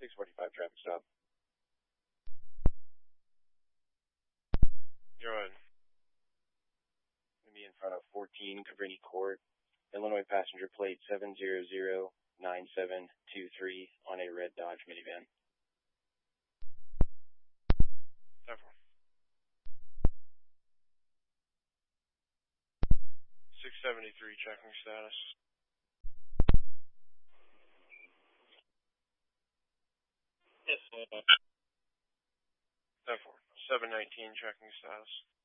645 traffic stop. You're on. Going to be in front of 14 Cabrini Court, Illinois passenger plate 7009723 on a red Dodge minivan. 673 checking status. Yes. 719 checking status.